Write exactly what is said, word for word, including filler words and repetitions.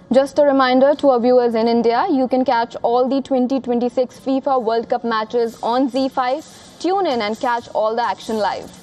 Just a reminder to our viewers in India, you can catch all the twenty twenty-six FIFA World Cup matches on Z five. Tune in and catch all the action live.